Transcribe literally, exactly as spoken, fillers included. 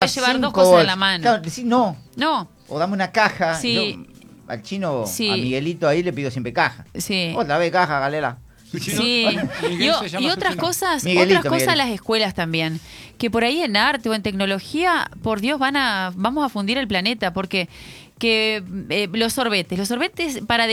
llevar dos cinco cosas bolsas. en la mano. Claro, decís no. No. O dame una caja. Sí. Yo, al chino, Sí. a Miguelito ahí le pido siempre caja. Sí. Otra vez caja, Galela. Sí, y, Miguel se llama y su otras chino. cosas, Miguelito, otras cosas Miguelito. las escuelas también, que por ahí en arte o en tecnología, por Dios, van a, vamos a fundir el planeta, porque que eh, los sorbetes, los sorbetes para